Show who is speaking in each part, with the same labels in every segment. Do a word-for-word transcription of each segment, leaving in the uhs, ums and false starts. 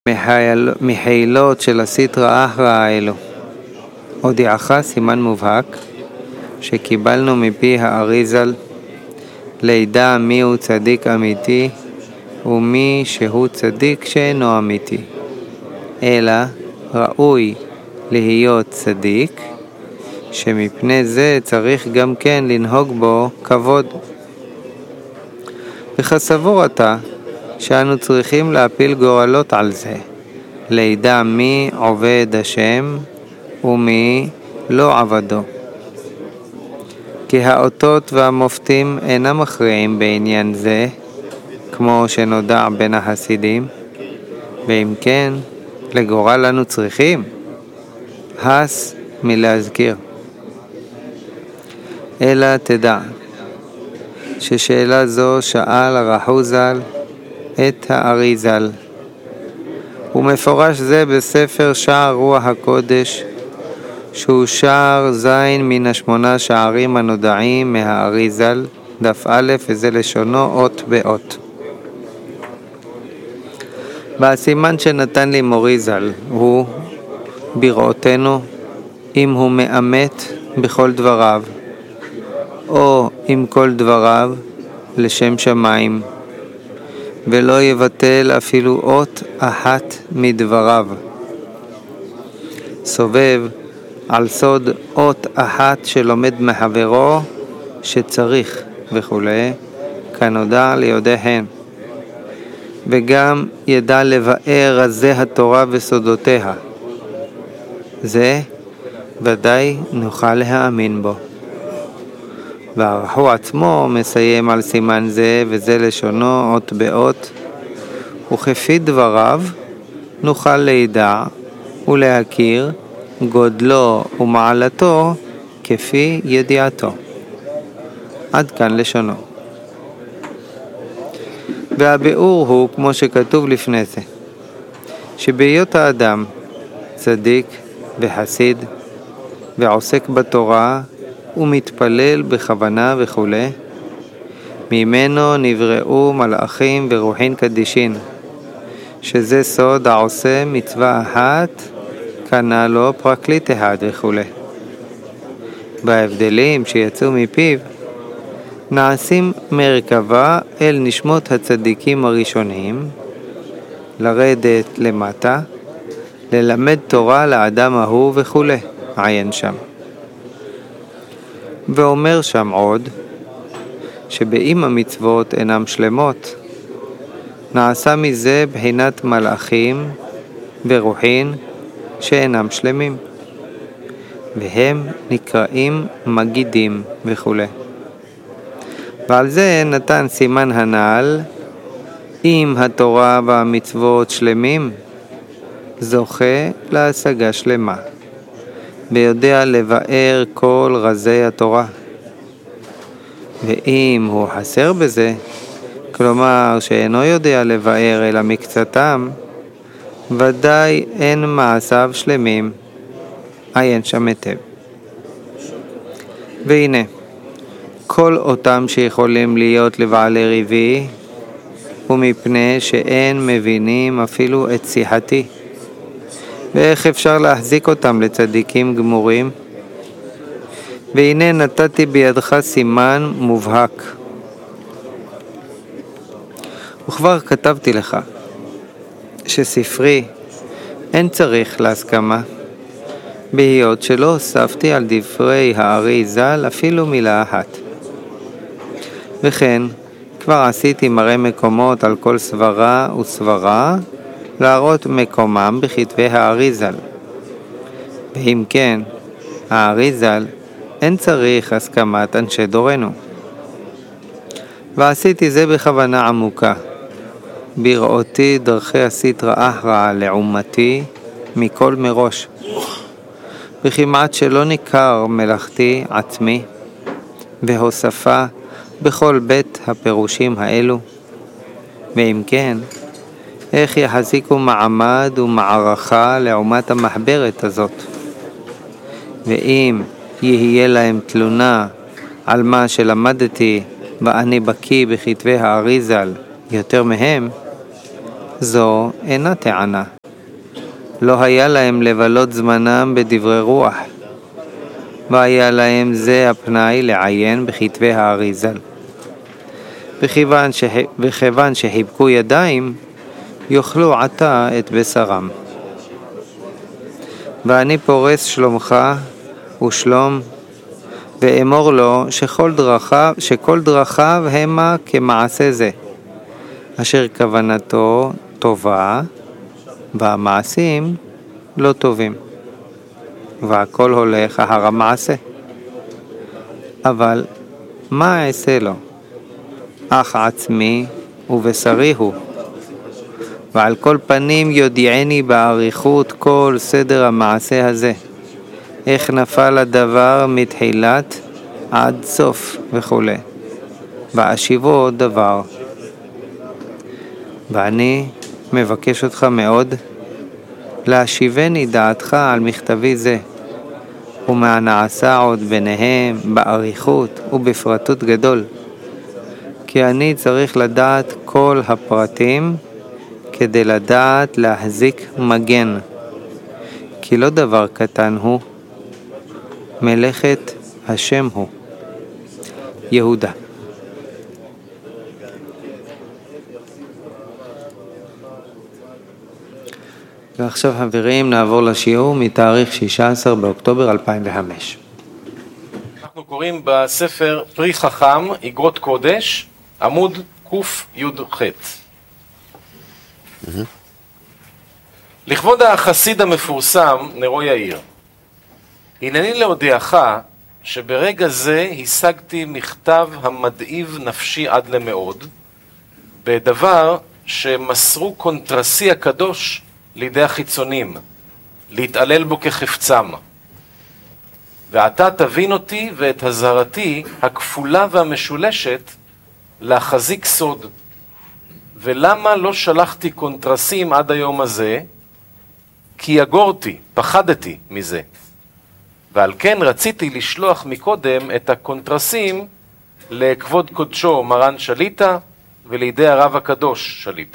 Speaker 1: מחילות של הסטרא אחרא האלו. הודיעך סימן מובהק שקיבלנו מפי האריז"ל לידע מי הוא צדיק אמיתי ומי שהוא צדיק שאינו אמיתי, אלא ראוי להיות צדיק שמפני זה צריך גם כן לנהוג בו כבוד. וכסבור אתה שאנו צריכים להפיל גורלות על זה, לידע מי עובד השם ומי לא עבדו. כי האותות והמופתים אינם מכריעים בעניין זה, כמו שנודע בין החסידים, ואם כן, לגורל לנו צריכים, הס מלהזכיר. אלא תדע, ששאלה זו שאל הרחו ז"ל את האריז"ל, ומפורש זה בספר שער רוח הקודש, שהוא שער זין מן השמונה שערים הנודעים מהאריז"ל, דף א', וזה לשונו אות באות. והסימן שנתן לי מורי ז"ל הוא בראותנו אם הוא מאמת בכל דבריו, או עם כל דבריו לשם שמיים, ולא יבטל אפילו אות אחת מדבריו. סובב על סוד אות אחת שלומד מחברו שצריך וכו', כנודע ליודעיהן, וגם ידע לבאר רזי התורה וסודותיה. זה ודאי נוכל להאמין בו. והרחו עצמו מסיים על סימן זה, וזה לשונו אות באות, וכפי דבריו נוכל לידע ולהכיר גודלו ומעלתו כפי ידיעתו. עד כאן לשונו. והביאור הוא כמו שכתוב לפני זה, שבהיות האדם צדיק וחסיד ועוסק בתורה ומתפלל בכוונה וכו', ממנו נבראו מלאכים ורוחין קדישין, שזה סוד העושה מצווה אחת קנה לו פרקליט אחד וכו'. וההבדלים שיצאו מפיו נעשים מרכבה אל נשמות הצדיקים הראשונים, לרדת למטה, ללמד תורה לאדם ההוא וכו', עיין שם. ואומר שם עוד, שבאם המצוות אינם שלמות, נעשה מזה בחינת מלאכים ורוחין שאינם שלמים, והם נקראים מגידים וכו'. ועל זה נתן סימן הנעל, אם התורה והמצוות שלמים, זוכה להשגה שלמה, ויודע לבאר כל רזי התורה. ואם הוא חסר בזה, כלומר שאינו יודע לבאר אלא מקצתם, ודאי אין מעשיו שלמים, עיין שם היטב. והנה, כל אותם שיכולים להיות לבעלי ריבי, ומפני שאין מבינים אפילו את שיחתי, ואיך אפשר להחזיק אותם לצדיקים גמורים? והנה נתתי בידך סימן מובהק, וכבר כתבתי לך שספרי אין צריך להסכמה, בהיות שלא הוספתי על דברי האריז"ל אפילו מילה אחת. וכן כבר עשיתי מראה מקומות על כל סברה וסברה, להראות מקומם בכתבי האריז"ל. ואם כן, האריז"ל אין צריך הסכמת אנשי דורנו. ועשיתי זה בכוונה עמוקה, בראותי דרכי הסטרא אחרא לעומתי מכל מראש, וכמעט שלא ניכר מלאכתי עצמי והוספה בכל בית הפירושים האלו. ואם כן, איך יחזיקו מעמד ומערכה לעומת המחברת הזאת? ואם יהיה להם תלונה על מה שלמדתי ואני בקיא בכתבי האריז"ל יותר מהם, זו אינה טענה. לא היה להם לבלות זמנם בדברי רוח, והיה להם זה הפנאי לעיין בכתבי האריזל. וכיוון, שה... וכיוון שחיבקו ידיים, יאכלו עתה את בשרם. ואני פורס שלומך ושלום, ואמור לו שכל דרכיו, שכל דרכיו המה כמעשה זה, אשר כוונתו טובה, והמעשים לא טובים, והכל הולך אחר המעשה. אבל מה אעשה לו? אך עצמי ובשרי הוא. ועל כל פנים יודיעני באריכות כל סדר המעשה הזה, איך נפל הדבר מתחילת עד סוף וכו', ואשיבו דבר. ואני מבקש אותך מאוד להשיבני דעתך על מכתבי זה, ומה נעשה עוד ביניהם באריכות ובפרטות גדול, כי אני צריך לדעת כל הפרטים כדי לדעת להחזיק מגן, כי לא דבר קטן הוא, מלאכת השם הוא. יהודה. ועכשיו חברים נעבור לשיעור מתאריך שישה עשר באוקטובר אלפיים וחמש.
Speaker 2: אנחנו קוראים בספר פרי חכם, אגרות קודש, עמוד ק"י"ח. Mm-hmm. לכבוד החסיד המפורסם נרו יאיר, הנני להודיעך שברגע זה השגתי מכתב המדאיב נפשי עד למאוד, בדבר שמסרו קונטרסי הקדוש לידי החיצונים, להתעלל בו כחפצם. ועתה תבין אותי ואת הזהרתי הכפולה והמשולשת להחזיק סוד. ולמה לא שלחתי קונטרסים עד היום הזה? כי יגורתי, פחדתי מזה. ועל כן רציתי לשלוח מקודם את הקונטרסים לכבוד קודשו מרן שליטה ולידי הרב הקדוש שליטה.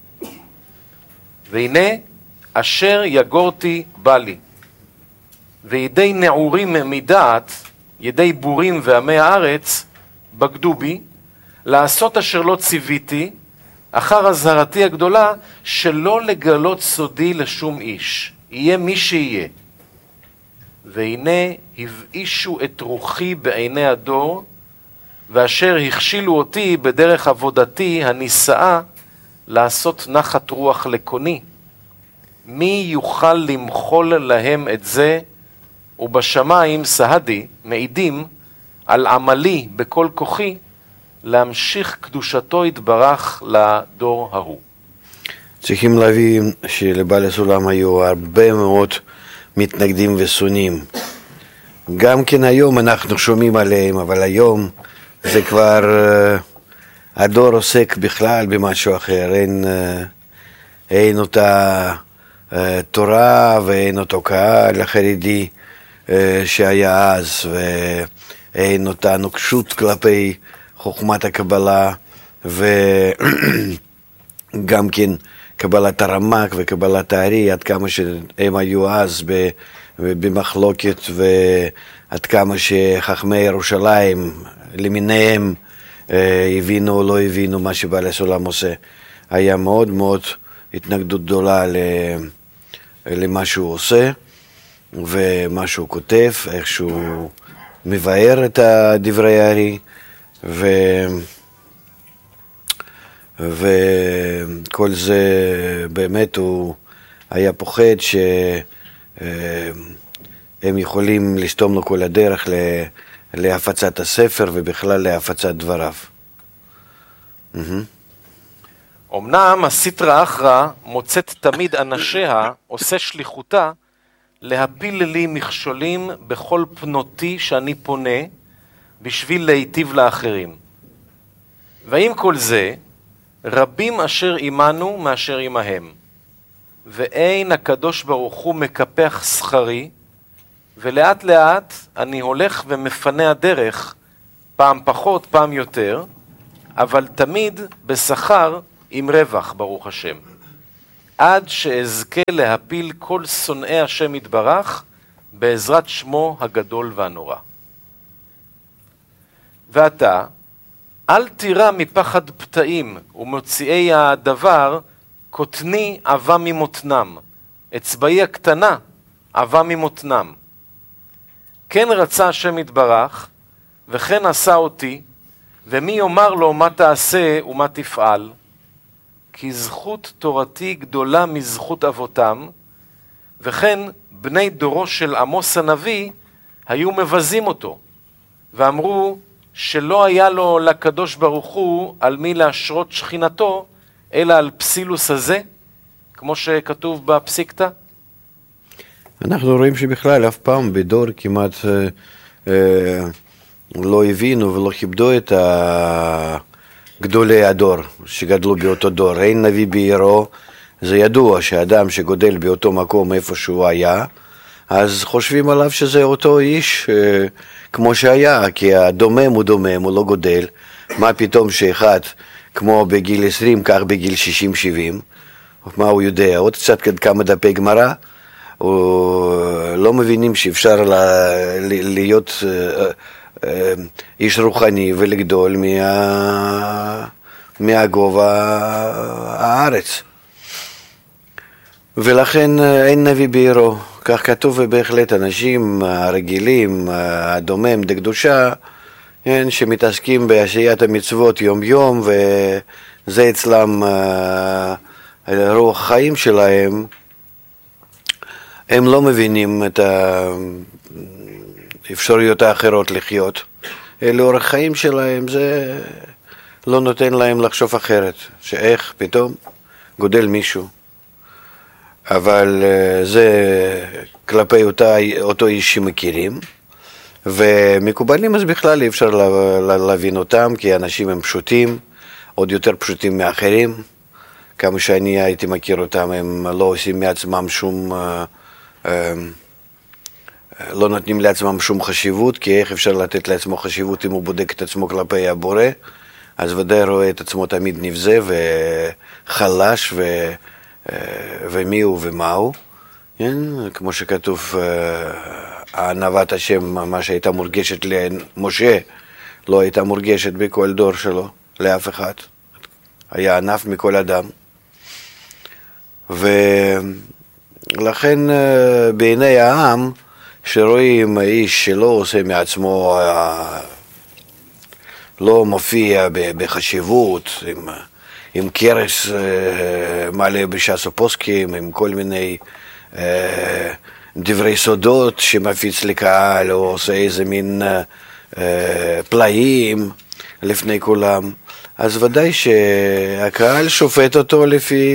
Speaker 2: והנה אשר יגורתי בא לי, וידי נעורים מדעת, ידי בורים ועמי הארץ, בגדו בי, לעשות אשר לא ציוויתי, אחר הזהרתי הגדולה, שלא לגלות סודי לשום איש, יהיה מי שיהיה. והנה הבאישו את רוחי בעיני הדור, ואשר הכשילו אותי בדרך עבודתי הנישאה, לעשות נחת רוח לקוני. מי יוכל למחול להם את זה, ובשמיים סהדי, מעידים, על עמלי בכל כוחי, להמשיך קדושתו יתברך לדור ההוא.
Speaker 3: צריכים להבין שלבעל הסולם היו הרבה מאוד מתנגדים ושונאים. גם כן היום אנחנו שומעים עליהם, אבל היום זה כבר, הדור עוסק בכלל במשהו אחר. אין, אין אותה תורה ואין אותו קהל החרדי שהיה אז, ואין אותה נוקשות כלפי חוכמת הקבלה, וגם כן קבלת הרמק וקבלת הארי, עד כמה שהם היו אז במחלוקת, ועד כמה שחכמי ירושלים למיניהם הבינו או לא הבינו מה שבעל הסולם עושה. היה מאוד מאוד התנגדות גדולה למה שהוא עושה ומה שהוא כותב, איך שהוא מבאר את דברי הארי, ו... וכל זה באמת הוא היה פוחד שהם יכולים לסתום לו כל הדרך להפצת הספר ובכלל להפצת דבריו.
Speaker 2: אמנם הסטרא אחרא מוצאת תמיד אנשיה, עושה שליחותה, להפיל לי מכשולים בכל פנותי שאני פונה, בשביל להיטיב לאחרים. ועם כל זה, רבים אשר עמנו מאשר עמהם. ואין הקדוש ברוך הוא מקפח שכרי, ולאט לאט אני הולך ומפנה הדרך, פעם פחות, פעם יותר, אבל תמיד בשכר עם רווח, ברוך השם. עד שאזכה להפיל כל שונאי השם יתברך בעזרת שמו הגדול והנורא. ואתה, אל תירא מפחד פתאים ומוציאי הדבר, קוטני עבה ממותנם, אצבעי הקטנה עבה ממותנם. כן רצה השם יתברך, וכן עשה אותי, ומי יאמר לו מה תעשה ומה תפעל? כי זכות תורתי גדולה מזכות אבותם, וכן בני דורו של עמוס הנביא היו מבזים אותו, ואמרו שלא היה לו לקדוש ברוך הוא על מי להשרות שכינתו, אלא על פסילוס הזה, כמו שכתוב בפסיקתא.
Speaker 3: אנחנו רואים שבכלל אף פעם בדור כמעט אה, אה, לא הבינו ולא כיבדו את גדולי הדור שגדלו באותו דור. אין נביא בעירו, זה ידוע שאדם שגודל באותו מקום איפה שהוא היה, אז חושבים עליו שזה אותו איש אה, כמו שהיה, כי הדומם הוא דומם, הוא לא גודל. מה פתאום שאחד כמו בגיל עשרים, כך בגיל שישים שבעים, מה הוא יודע? עוד קצת כמה דפי גמרא, לא מבינים שאפשר להיות איש רוחני ולגדול מה... מהגובה הארץ. ולכן אין נביא בעירו. כך כתוב, ובהחלט אנשים הרגילים, הדומם דקדושה, שמתעסקים בעשיית המצוות יום יום, וזה אצלם רוח החיים שלהם, הם לא מבינים את האפשרויות האחרות לחיות. אלה אורח חיים שלהם, זה לא נותן להם לחשוב אחרת, שאיך פתאום גודל מישהו. אבל זה כלפי אותה, אותו איש שמכירים, ומקובלים אז בכלל אי אפשר להבין אותם, כי אנשים הם פשוטים, עוד יותר פשוטים מאחרים. כמה שאני הייתי מכיר אותם, הם לא עושים מעצמם שום, לא נותנים לעצמם שום חשיבות, כי איך אפשר לתת לעצמו חשיבות אם הוא בודק את עצמו כלפי הבורא? אז ודאי רואה את עצמו תמיד נבזה וחלש ו... ומי הוא ומה הוא, כן? כמו שכתוב, ענוות השם, מה שהייתה מורגשת למשה, לא הייתה מורגשת בכל דור שלו, לאף אחד. היה ענף מכל אדם. ולכן בעיני העם, שרואים איש שלא עושה מעצמו, לא מופיע בחשיבות, עם... עם קרס מלא בש"ס הפוסקים, עם כל מיני אה, דברי סודות שמפיץ לקהל, או עושה איזה מין אה, פלאים לפני כולם, אז ודאי שהקהל שופט אותו לפי,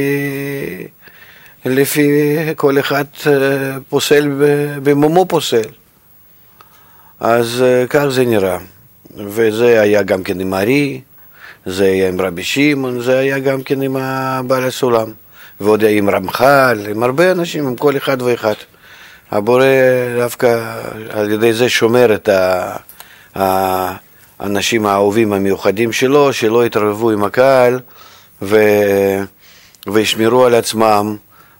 Speaker 3: לפי כל אחד פוסל במומו פוסל. אז כך זה נראה. וזה היה גם כן עם ארי, זה היה עם רבי שמעון, זה היה גם כן עם בעל הסולם, ועוד היה עם רמח"ל, עם הרבה אנשים, עם כל אחד ואחד. הבורא דווקא על ידי זה שומר את האנשים האהובים המיוחדים שלו, שלא יתערבבו עם הקהל ו... וישמרו על עצמם,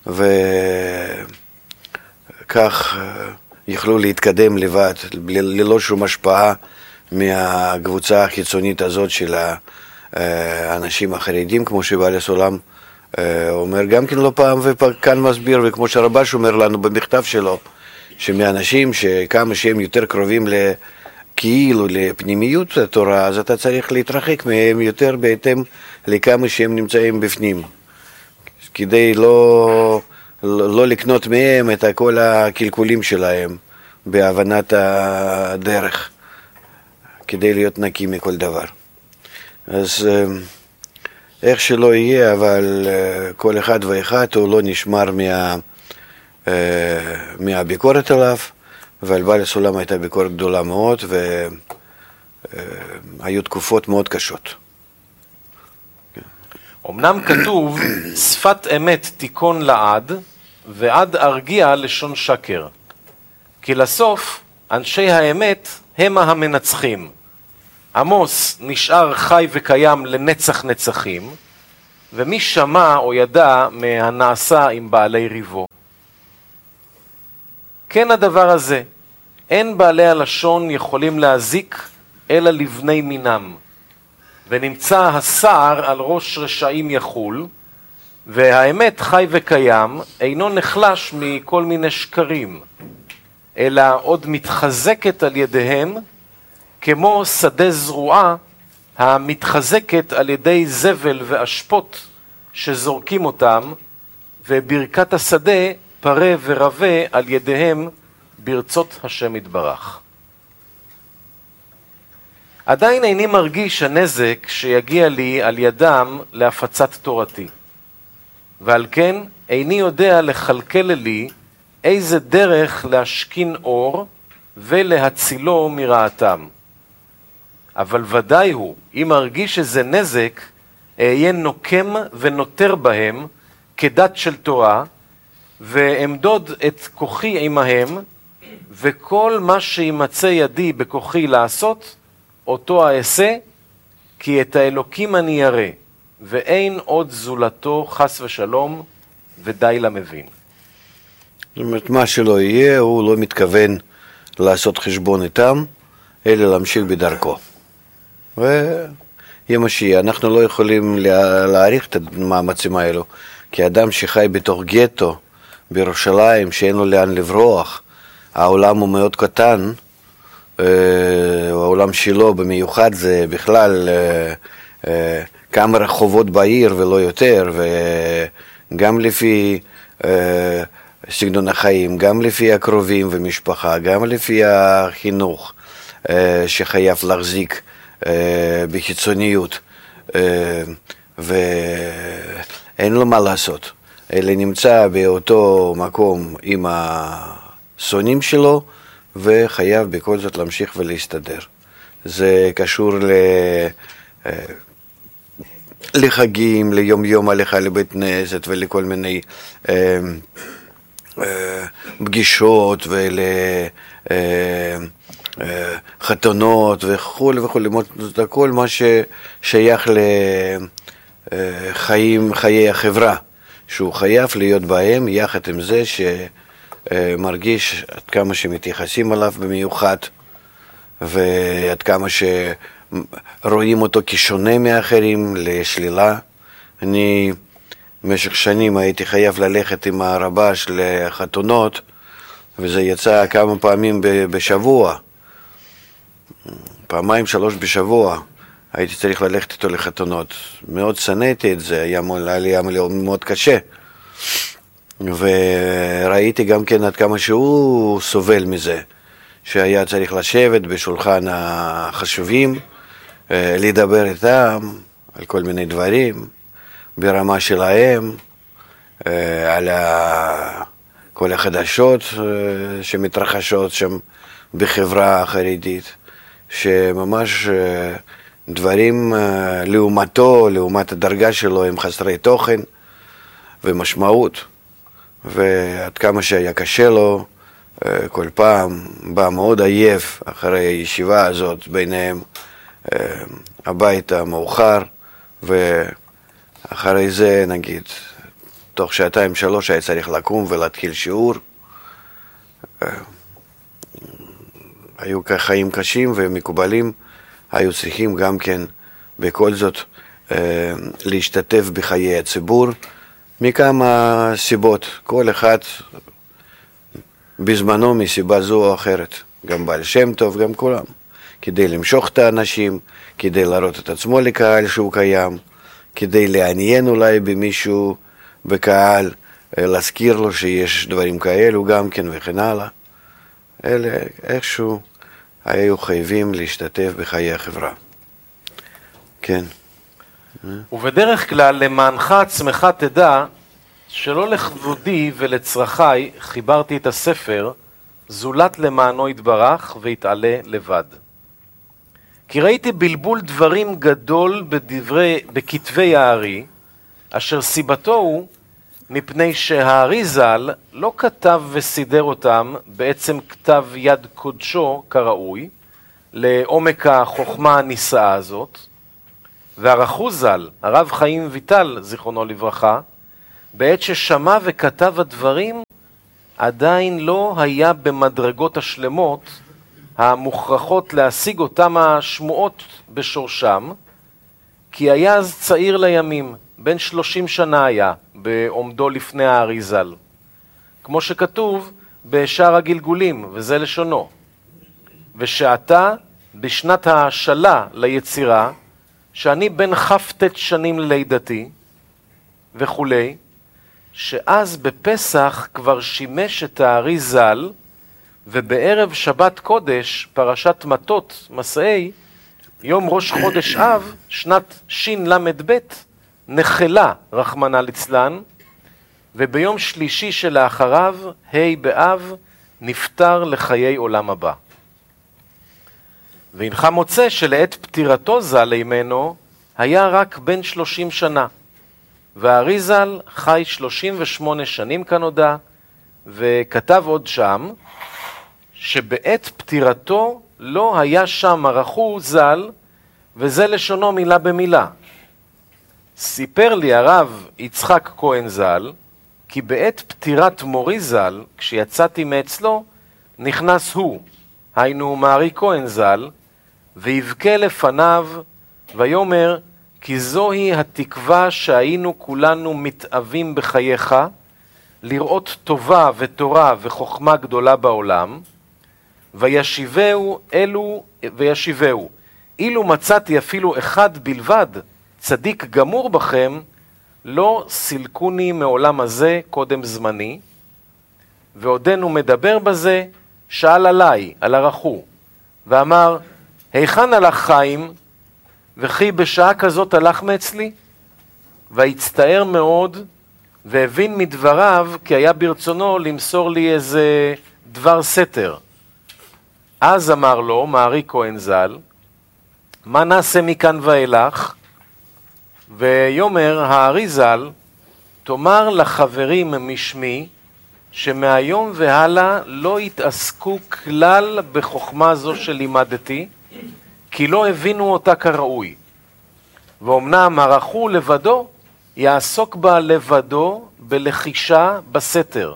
Speaker 3: וכך יכלו להתקדם לבד, ללא שום השפעה מהקבוצה החיצונית הזאת של האנשים החרדים, כמו שבעל הסולם אומר גם כן לא פעם וכאן מסביר, וכמו שהרב"ש אומר לנו במכתב שלו, שמאנשים שכמה שהם יותר קרובים כאילו לפנימיות התורה, אז אתה צריך להתרחק מהם יותר בהתאם לכמה שהם נמצאים בפנים, כדי לא, לא לקנות מהם את כל הקלקולים שלהם בהבנת הדרך, כדי להיות נקי מכל דבר. אז איך שלא יהיה, אבל כל אחד ואחד הוא לא נשמר מה, מהביקורת עליו, ועל בעל הסולם הייתה ביקורת גדולה מאוד, והיו תקופות מאוד קשות.
Speaker 2: אמנם כתוב, שפת אמת תיקון לעד, ועד ארגיע לשון שקר. כי לסוף, אנשי האמת הם המנצחים. עמוס נשאר חי וקיים לנצח נצחים, ומי שמע או ידע מהנעשה עם בעלי ריבו. כן הדבר הזה, אין בעלי הלשון יכולים להזיק אלא לבני מינם, ונמצא הסער על ראש רשעים יחול, והאמת חי וקיים אינו נחלש מכל מיני שקרים, אלא עוד מתחזקת על ידיהם, כמו שדה זרועה המתחזקת על ידי זבל ואשפות שזורקים אותם, וברכת השדה פרה ורבה על ידיהם ברצות השם יתברך. עדיין איני מרגיש הנזק שיגיע לי על ידם להפצת תורתי, ועל כן איני יודע לחלקל לי איזה דרך להשכין אור ולהצילו מרעתם. אבל ודאי הוא, אם ארגיש איזה נזק, אהיה נוקם ונותר בהם כדת של תורה, ואמדוד את כוחי עמהם, וכל מה שימצא ידי בכוחי לעשות, אותו אעשה, כי את האלוקים אני ירא, ואין עוד זולתו חס ושלום, ודי למבין.
Speaker 3: זאת אומרת, מה שלא יהיה, הוא לא מתכוון לעשות חשבון איתם, אלא להמשיך בדרכו. ויהיה מה שיהיה. אנחנו לא יכולים להעריך את המאמצים האלו, כי אדם שחי בתוך גטו, בירושלים, שאין לו לאן לברוח, העולם הוא מאוד קטן, העולם שלו במיוחד זה בכלל כמה רחובות בעיר ולא יותר, וגם לפי סגנון החיים, גם לפי הקרובים ומשפחה, גם לפי החינוך שחייב להחזיק בחיצוניות, ואין לו מה לעשות, אלא נמצא באותו מקום עם השונאים שלו, וחייב בכל זאת להמשיך ולהסתדר. זה קשור ל... לחגים, ליום יום הליכה לבית כנסת ולכל מיני אה, אה, פגישות ולחתונות וכו' וכו'. זה הכל מה ששייך לחיים, חיי החברה, שהוא חייב להיות בהם, יחד עם זה שמרגיש עד כמה שמתייחסים עליו במיוחד, ועד כמה שרואים אותו כשונה מאחרים, לשלילה. אני במשך שנים הייתי חייב ללכת עם הרבש לחתונות, וזה יצא כמה פעמים בשבוע, פעמיים שלוש בשבוע הייתי צריך ללכת איתו לחתונות. מאוד שנאתי את זה, היה לי מאוד קשה, וראיתי גם כן עד כמה שהוא סובל מזה, שהיה צריך לשבת בשולחן החשובים, לדבר איתם על כל מיני דברים ברמה שלהם, על כל החדשות שמתרחשות שם בחברה החרדית, שממש דברים לעומתו, לעומת הדרגה שלו, הם חסרי תוכן ומשמעות, ועד כמה שהיה קשה לו, כל פעם בא מאוד עייף אחרי הישיבה הזאת ביניהם הביתה מאוחר, ואחרי זה נגיד תוך שעתיים שלוש היה צריך לקום ולהתחיל שיעור. היו חיים קשים ומקובלים, היו צריכים גם כן בכל זאת להשתתף בחיי הציבור מכמה סיבות, כל אחד בזמנו מסיבה זו או אחרת, גם בעל שם טוב, גם כולם, כדי למשוך את האנשים, כדי להראות את עצמו לקהל שהוא קיים, כדי לעניין אולי במישהו בקהל, להזכיר לו שיש דברים כאלו גם כן וכן הלאה. אלה איכשהו היו חייבים להשתתף בחיי החברה. כן.
Speaker 2: ובדרך כלל למענך עצמך תדע שלא לכבודי ולצרכי חיברתי את הספר, זולת למענו יתברך ויתעלה לבד. כי ראיתי בלבול דברים גדול בדברי, בכתבי הארי, אשר סיבתו הוא מפני שהארי ז"ל לא כתב וסידר אותם בעצם כתב יד קודשו כראוי, לעומק החוכמה הנישאה הזאת, והרחו ז"ל, הרב חיים ויטל, זיכרונו לברכה, בעת ששמע וכתב הדברים, עדיין לא היה במדרגות השלמות המוכרחות להשיג אותם השמועות בשורשם, כי היה אז צעיר לימים, בן שלושים שנה היה, בעומדו לפני הארי ז"ל. כמו שכתוב בשאר הגלגולים, וזה לשונו. ושעתה, בשנת ההשאלה ליצירה, שאני בן כ"ט שנים ללידתי, וכולי, שאז בפסח כבר שימש את הארי ז"ל, ובערב שבת קודש, פרשת מטות, מסעי, יום ראש חודש אב, שנת של"ב, נחלה רחמנא ליצלן, וביום שלישי שלאחריו, ה' באב, נפטר לחיי עולם הבא. והנך מוצא שלעת פטירתו ז"ל לימנו, היה רק בן שלושים שנה, והארי ז"ל חי שלושים ושמונה שנים כנודע, וכתב עוד שם, שבעת פטירתו לא היה שם הרחו ז"ל, וזה לשונו מילה במילה. סיפר לי הרב יצחק כהן ז"ל, כי בעת פטירת מורי ז"ל, כשיצאתי מאצלו, נכנס הוא, היינו מארי כהן ז"ל, ויבכה לפניו, ויאמר, כי זוהי התקווה שהיינו כולנו מתאבים בחייך, לראות טובה ותורה וחוכמה גדולה בעולם, וישיבהו אלו וישיבהו. אילו מצאתי אפילו אחד בלבד, צדיק גמור בכם, לא סילקוני מעולם הזה קודם זמני, ועודנו מדבר בזה, שאל עליי, על הרחו, ואמר, היכן הלך חיים, וכי בשעה כזאת הלך מאצלי? והצטער מאוד, והבין מדבריו, כי היה ברצונו למסור לי איזה דבר סתר. אז אמר לו, מארי כהן ז"ל, מה נעשה מכאן ואילך? ויאמר הארי ז"ל, תאמר לחברים משמי, שמהיום והלאה לא יתעסקו כלל בחוכמה זו שלימדתי, כי לא הבינו אותה כראוי. ואומנם הרחו לבדו, יעסוק בה לבדו בלחישה בסתר.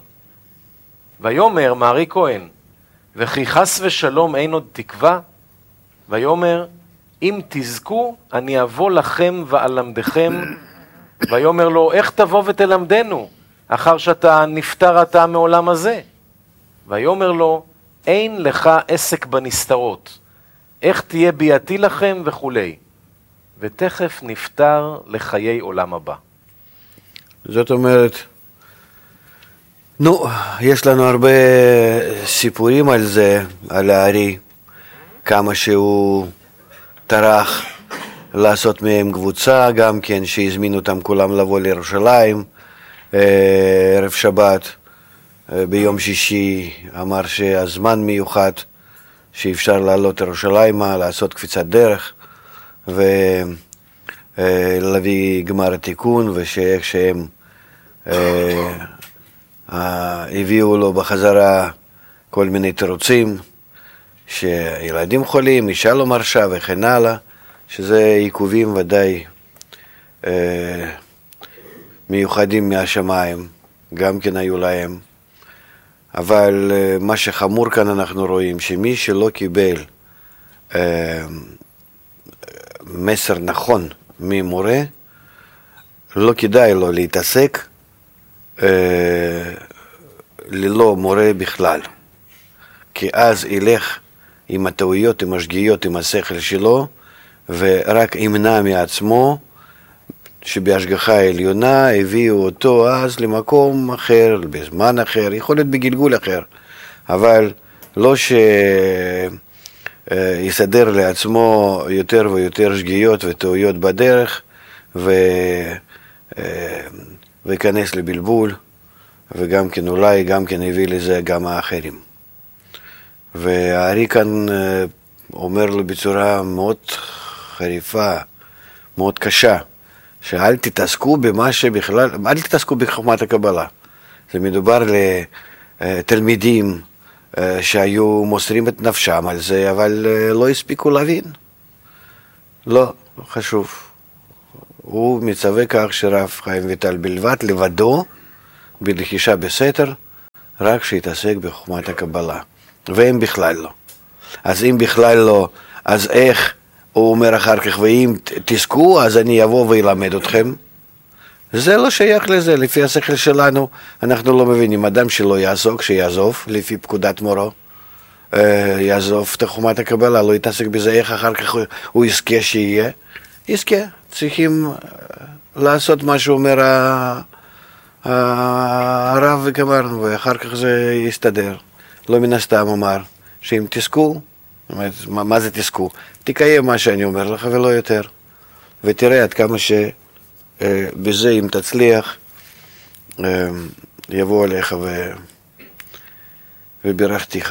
Speaker 2: ויאמר מארי כהן, וכי חס ושלום אין עוד תקווה? ויאמר, אם תזכו, אני אבוא לכם ואלמדכם. ויאמר לו, איך תבוא ותלמדנו, אחר שאתה נפטר אתה מעולם הזה? ויאמר לו, אין לך עסק בנסתרות, איך תהיה ביאתי לכם וכולי. ותכף נפטר לחיי עולם הבא.
Speaker 3: זאת אומרת, נו, יש לנו הרבה סיפורים על זה, על הארי, כמה שהוא טרח לעשות מהם קבוצה, גם כן שהזמינו אותם כולם לבוא לירושלים, ערב שבת, ביום שישי אמר שהזמן מיוחד, שאפשר לעלות לירושלימה, לעשות קפיצת דרך, ולהביא גמר התיקון, ושאיך שהם הביאו לו בחזרה כל מיני תירוצים, שילדים חולים, אישה לא מרשה וכן הלאה, שזה עיכובים ודאי אה, מיוחדים מהשמיים, גם כן היו להם. אבל אה, מה שחמור כאן אנחנו רואים, שמי שלא קיבל אה, מסר נכון ממורה, לא כדאי לו להתעסק אה, ללא מורה בכלל. כי אז ילך עם הטעויות, עם השגיאות, עם השכל שלו, ורק ימנע מעצמו, שבהשגחה העליונה הביאו אותו אז למקום אחר, בזמן אחר, יכול להיות בגלגול אחר, אבל לא שיסדר לעצמו יותר ויותר שגיאות וטעויות בדרך, ויכנס לבלבול, וגם כן אולי גם כן הביא לזה גם האחרים. והארי כאן אומר לו בצורה מאוד חריפה, מאוד קשה, שאל תתעסקו במה שבכלל, אל תתעסקו בחוכמת הקבלה. זה מדובר לתלמידים שהיו מוסרים את נפשם על זה, אבל לא הספיקו להבין. לא, חשוב. הוא מצווה כך שרב חיים ויטל בלבד, לבדו, בלחישה בסתר, רק שיתעסק בחוכמת הקבלה. והם בכלל לא. אז אם בכלל לא, אז איך הוא אומר אחר כך, ואם תזכו, אז אני אבוא וילמד אתכם? זה לא שייך לזה, לפי השכל שלנו, אנחנו לא מבינים, אדם שלא יעסוק, שיעזוב, לפי פקודת מורו, יעזוב את חוכמת הקבלה, לא יתעסק בזה, איך אחר כך הוא יזכה שיהיה? יזכה, צריכים לעשות מה שאומר הרב וגמרנו, ואחר כך זה יסתדר. לא מן הסתם אמר, שאם תזכו, מה זה תזכו? תקיים מה שאני אומר לך ולא יותר. ותראה עד כמה שבזה אם תצליח, יבוא עליך ו... וברכתיך.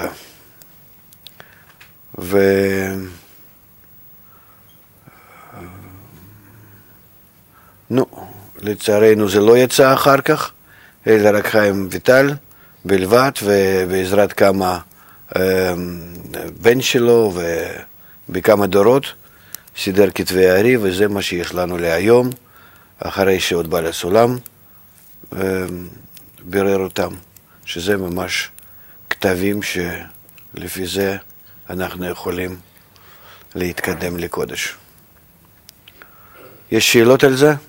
Speaker 3: ו... נו, לצערנו זה לא יצא אחר כך, אלא רק חיים ויטל בלבד, ובעזרת כמה בן שלו ובכמה דורות סידר כתבי הארי, וזה מה שיש לנו להיום, אחרי שעוד בעל הסולם בירר אותם, שזה ממש כתבים שלפי זה אנחנו יכולים להתקדם לקודש. יש שאלות על זה?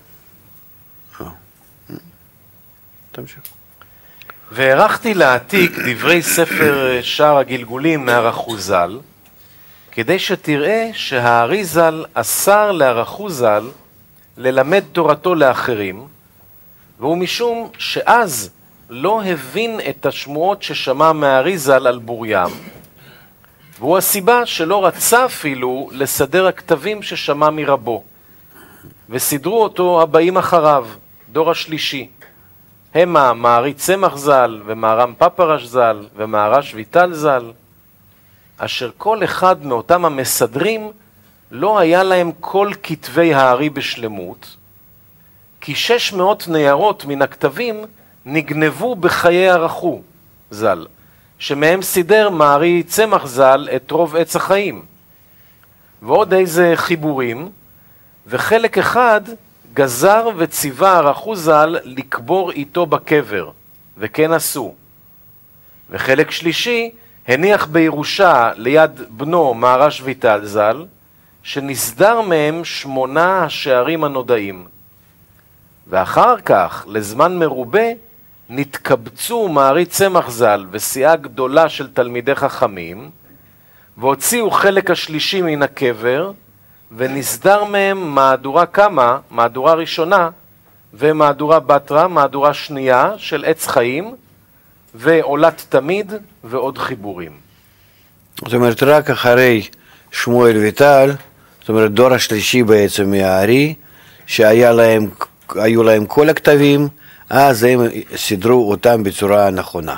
Speaker 3: תמשיך.
Speaker 2: והערכתי להעתיק דברי ספר שער הגלגולים מהרחוזל, כדי שתראה שהאריזל אסר להרחוזל ללמד תורתו לאחרים, והוא משום שאז לא הבין את השמועות ששמע מהאריזל על בוריים, והוא הסיבה שלא רצה אפילו לסדר הכתבים ששמע מרבו, וסידרו אותו הבאים אחריו, דור השלישי. המה מערי צמח ז"ל, ומהר"ם פפרש ז"ל, ומהר"ש ויטל ז"ל, אשר כל אחד מאותם המסדרים לא היה להם כל כתבי הארי בשלמות, כי שש מאות ניירות מן הכתבים נגנבו בחיי הרחו ז"ל, שמהם סידר מערי צמח ז"ל את רוב עץ החיים, ועוד איזה חיבורים, וחלק אחד גזר וציווה הרחו ז"ל לקבור איתו בקבר, וכן עשו. וחלק שלישי הניח בירושה ליד בנו מהר"ש ויטל ז"ל, שנסדר מהם שמונה השערים הנודעים. ואחר כך, לזמן מרובה, נתקבצו מערי צמח ז"ל וסיעה גדולה של תלמידי חכמים, והוציאו חלק השלישי מן הקבר, ונסדר מהם מהדורה כמה, מהדורה ראשונה, ומהדורה בתרה, מהדורה שנייה של עץ חיים, ועולת תמיד, ועוד חיבורים.
Speaker 3: זאת אומרת, רק אחרי שמואל ויטל, זאת אומרת, דור השלישי בעצם מהארי, שהיו להם, להם כל הכתבים, אז הם סידרו אותם בצורה נכונה.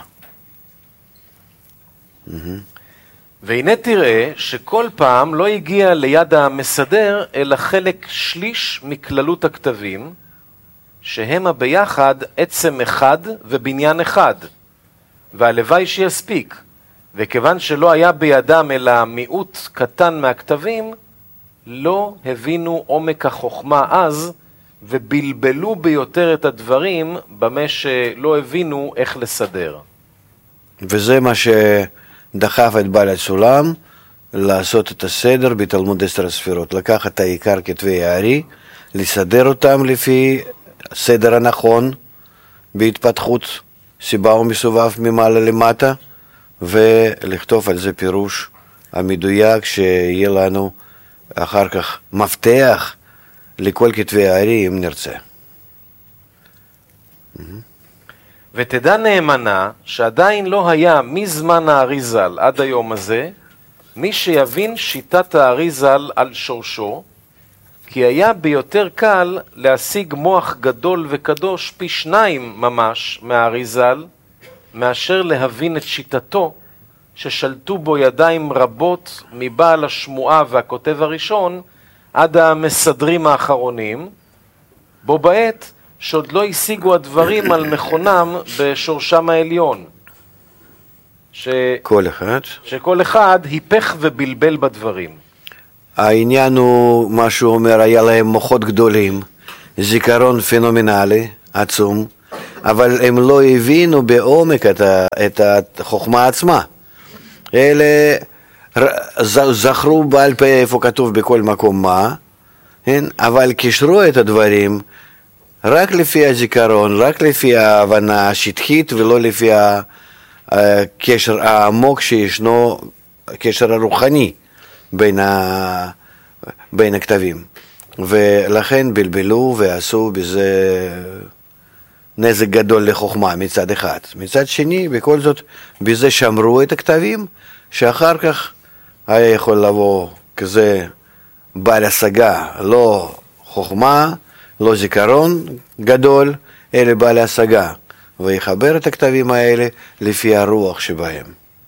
Speaker 2: והנה תראה שכל פעם לא הגיע ליד המסדר, אלא חלק שליש מכללות הכתבים, שהם ביחד עצם אחד ובניין אחד, והלוואי שיספיק, וכיוון שלא היה בידם אלא מיעוט קטן מהכתבים, לא הבינו עומק החוכמה אז, ובלבלו ביותר את הדברים, במה שלא הבינו איך לסדר.
Speaker 3: וזה מה שדחף את בעל הסולם לעשות את הסדר בתלמוד עשר הספירות, לקחת את העיקר כתבי הארי, לסדר אותם לפי הסדר הנכון בהתפתחות סיבה ומסובב ממעלה למטה, ולכתוב על זה פירוש המדויק שיהיה לנו אחר כך מפתח לכל כתבי הארי אם נרצה.
Speaker 2: ותדע נאמנה שעדיין לא היה מזמן הארי ז"ל עד היום הזה מי שיבין שיטת הארי ז"ל על שורשו, כי היה ביותר קל להשיג מוח גדול וקדוש פי שניים ממש מהארי ז"ל, מאשר להבין את שיטתו ששלטו בו ידיים רבות מבעל השמועה והכותב הראשון עד המסדרים האחרונים, בו בעת שעוד לא השיגו הדברים על מכונם בשורשם העליון. ש...
Speaker 3: כל אחד.
Speaker 2: שכל אחד היפך ובלבל בדברים.
Speaker 3: העניין הוא, מה שהוא אומר, היה להם מוחות גדולים, זיכרון פנומנלי, עצום, אבל הם לא הבינו בעומק את, ה, את החוכמה עצמה. אלה זכרו בעל פה איפה כתוב בכל מקום מה, כן? אבל קישרו את הדברים רק לפי הזיכרון, רק לפי ההבנה השטחית ולא לפי הקשר העמוק שישנו, הקשר הרוחני בין, ה, בין הכתבים. ולכן בלבלו ועשו בזה נזק גדול לחוכמה מצד אחד. מצד שני, בכל זאת, בזה שמרו את הכתבים, שאחר כך היה יכול לבוא כזה בעל השגה, לא חוכמה, לא זיכרון גדול, אלא בעל השגה, ויחבר את הכתבים האלה לפי הרוח שבהם.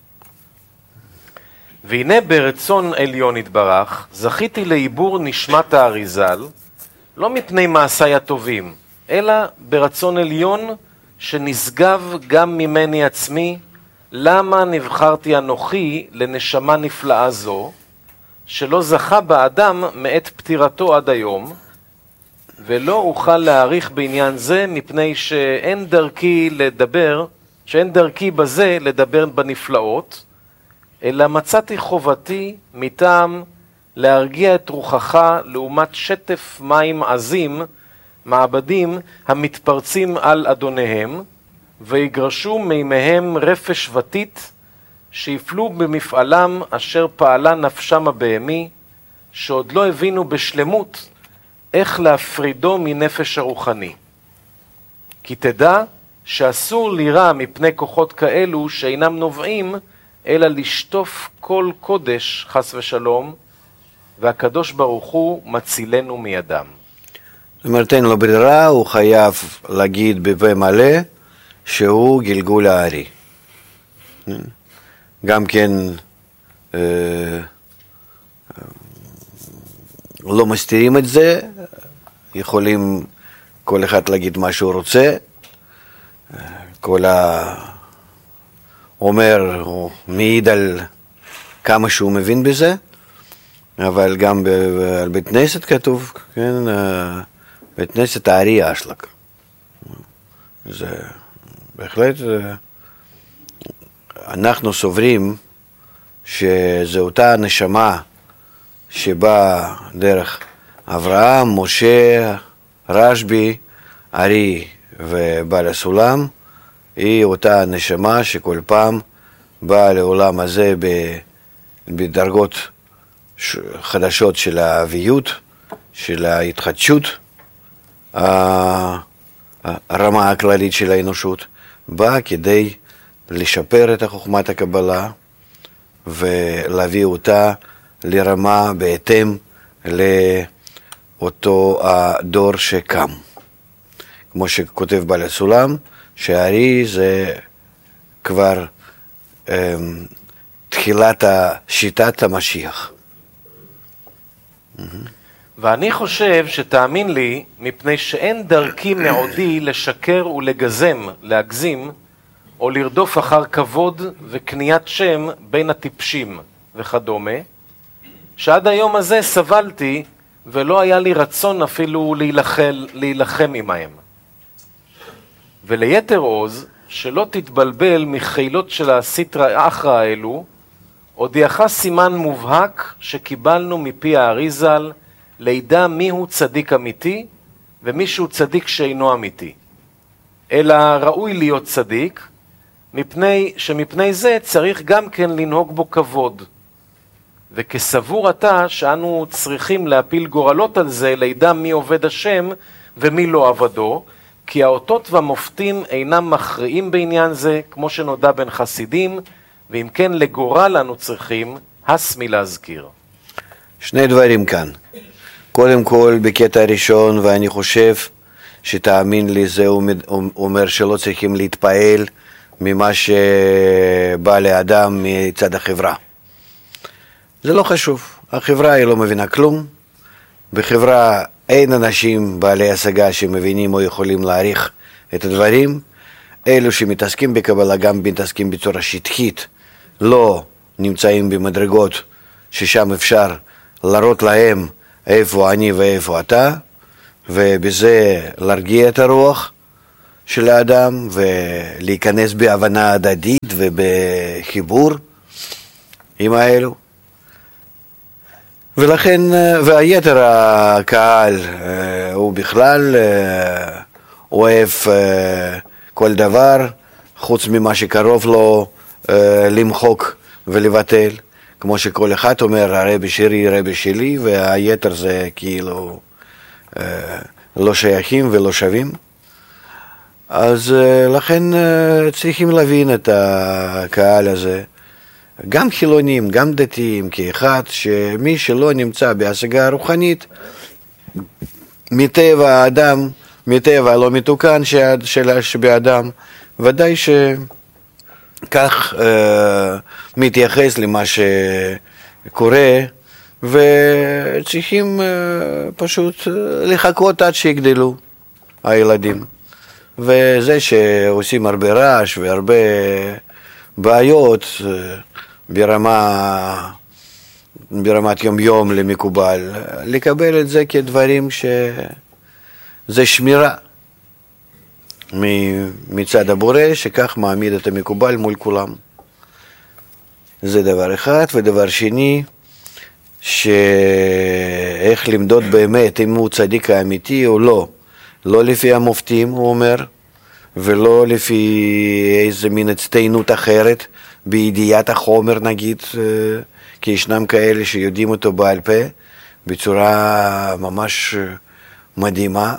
Speaker 2: והנה ברצון עליון יתברך, זכיתי לעיבור נשמת האריזל, לא מפני מעשיי הטובים, אלא ברצון עליון שנשגב גם ממני עצמי, למה נבחרתי אנוכי לנשמה נפלאה זו, שלא זכה באדם מעת פטירתו עד היום, ולא אוכל להעריך בעניין זה מפני שאין דרכי לדבר, שאין דרכי בזה לדבר בנפלאות, אלא מצאתי חובתי מטעם להרגיע את רוחך לעומת שטף מים עזים, מעבדים המתפרצים על אדוניהם, ויגרשו מימיהם רפש ותית, שיפלו במפעלם אשר פעלה נפשם הבהמי, שעוד לא הבינו בשלמות איך להפרידו מנפש הרוחני. כי תדע שאסור לירא מפני כוחות כאלו שאינם נובעים, אלא לשטוף כל קודש חס ושלום, והקדוש ברוך הוא מצילנו מידם.
Speaker 3: זאת אומרת, אין לו ברירה, הוא חייב להגיד בפה מלא שהוא גלגול הארי. גם כן אה, לא מסתירים את זה, יכולים כל אחד להגיד מה שהוא רוצה, כל ה... אומר, הוא מעיד על כמה שהוא מבין בזה, אבל גם על בית כנסת כתוב, כן, בית כנסת הארי אשלג. זה בהחלט, אנחנו סוברים שזו אותה נשמה שבאה דרך אברהם, משה, רשב"י, ארי ובעל הסולם, היא אותה נשמה שכל פעם באה לעולם הזה בדרגות חדשות של האביות, של ההתחדשות, הרמה הכללית של האנושות, באה כדי לשפר את חוכמת הקבלה ולהביא אותה לרמה בהתאם לאותו הדור שקם. כמו שכותב בעל הסולם, שהארי זה כבר אה, תחילת שיטת המשיח.
Speaker 2: ואני חושב שתאמין לי, מפני שאין דרכי מעודי לשקר ולגזם, להגזים, או לרדוף אחר כבוד וקניית שם בין הטיפשים וכדומה, שעד היום הזה סבלתי ולא היה לי רצון אפילו להילחל, להילחם עמהם. וליתר עוז, שלא תתבלבל מחילות של הסטרא אחרא האלו, הודיעך סימן מובהק שקיבלנו מפי האריזל, לידע מיהו צדיק אמיתי ומישהו צדיק שאינו אמיתי. אלא ראוי להיות צדיק, מפני שמפני זה צריך גם כן לנהוג בו כבוד. וכסבור אתה שאנו צריכים להפיל גורלות על זה, לידע מי עובד השם ומי לא עבדו, כי האותות והמופתים אינם מכריעים בעניין זה, כמו שנודע בין חסידים, ואם כן לגורל אנו צריכים, הס מלהזכיר.
Speaker 3: שני דברים כאן. קודם כל, בקטע הראשון, ואני חושב שתאמין לי, זה אומר שלא צריכים להתפעל ממה שבא לאדם מצד החברה. זה לא חשוב. החברה היא לא מבינה כלום. בחברה אין אנשים בעלי השגה שמבינים או יכולים להעריך את הדברים. אלו שמתעסקים בקבלה גם מתעסקים בצורה שטחית, לא נמצאים במדרגות ששם אפשר להראות להם איפה אני ואיפה אתה, ובזה להרגיע את הרוח של האדם ולהיכנס בהבנה הדדית ובחיבור עם האלו. ולכן, והיתר הקהל הוא בכלל אוהב כל דבר חוץ ממה שקרוב לו למחוק ולבטל, כמו שכל אחד אומר, הרבי שלי, רבי שלי, והיתר זה כאילו לא שייכים ולא שווים. אז לכן צריכים להבין את הקהל הזה, גם חילונים, גם דתיים, כאחד, שמי שלא נמצא בהשגה הרוחנית, מטבע האדם, מטבע הלא מתוקן שבאדם, ודאי שכך אה, מתייחס למה שקורה, וצריכים אה, פשוט לחכות עד שיגדלו הילדים. וזה שעושים הרבה רעש והרבה בעיות ברמה, ברמת יום יום למקובל, לקבל את זה כדברים שזה שמירה מצד הבורא, שכך מעמיד את המקובל מול כולם. זה דבר אחד. ודבר שני, שאיך למדוד באמת אם הוא צדיק האמיתי או לא. לא לפי המופתים, הוא אומר, ולא לפי איזה מין הצטיינות אחרת, בידיעת החומר נגיד, כי ישנם כאלה שיודעים אותו בעל פה, בצורה ממש מדהימה.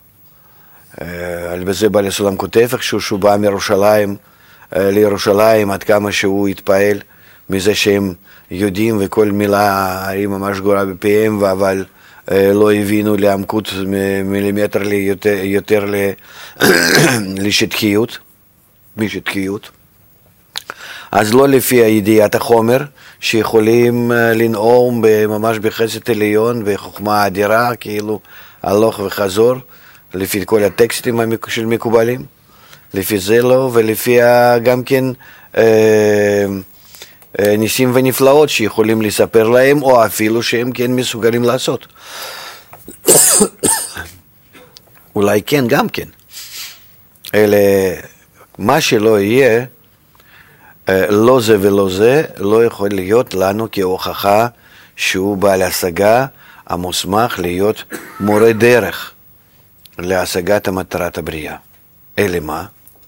Speaker 3: על בזה בעל הסולם כותב, איכשהו שהוא בא מירושלים לירושלים, עד כמה שהוא התפעל מזה שהם יודעים, וכל מילה היא ממש גורה בפיהם, אבל לא הבינו לעמקות מילימטר ליותר, יותר לשטחיות, משטחיות. אז לא לפי ידיעת החומר, שיכולים לנאום ממש בחסד עליון, בחוכמה אדירה, כאילו הלוך וחזור, לפי כל הטקסטים של מקובלים, לפי זה לא, ולפי גם כן ניסים ונפלאות שיכולים לספר להם, או אפילו שהם כן מסוגלים לעשות. אולי כן, גם כן. אלה, מה שלא יהיה, לא זה ולא זה, לא יכול להיות לנו כהוכחה שהוא בעל השגה המוסמך להיות מורה דרך להשגת המטרת הבריאה. אלה מה?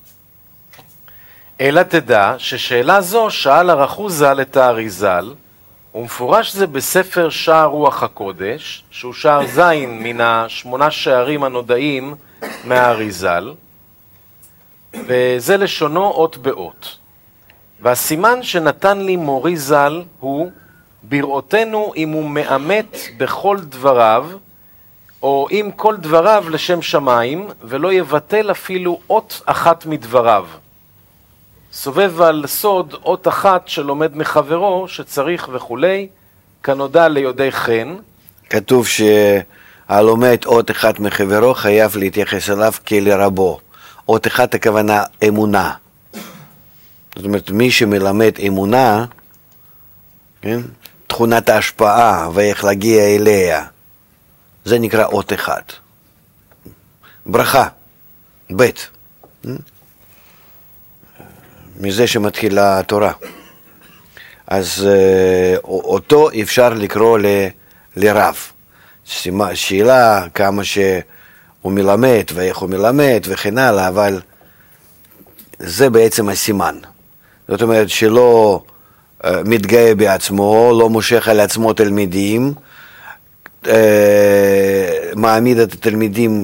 Speaker 2: אלא תדע ששאלה זו שאל הרחו ז"ל את האריז"ל, ומפורש זה בספר שער רוח הקודש, שהוא שער זין מן השמונה שערים הנודעים מהאריז"ל, וזה לשונו אות באות. והסימן שנתן לי מורי ז"ל הוא בראותנו אם הוא מאמת בכל דבריו, או אם כל דבריו לשם שמיים, ולא יבטל אפילו אות אחת מדבריו. סובב על סוד אות אחת שלומד מחברו שצריך וכולי, כנודע ליודעי חן.
Speaker 3: כתוב שהלומד אות אחת מחברו חייב להתייחס אליו כלרבו. אות אחת הכוונה אמונה. זאת אומרת, מי שמלמד אמונה, כן? תכונת ההשפעה ואיך להגיע אליה, זה נקרא אות אחד. ברכה, בית. מזה שמתחילה התורה. אז אותו אפשר לקרוא ל, לרב. שאלה כמה שהוא מלמד ואיך הוא מלמד וכן הלאה, אבל זה בעצם הסימן. זאת אומרת שלא מתגאה בעצמו, לא מושך על עצמו תלמידים, מעמיד את התלמידים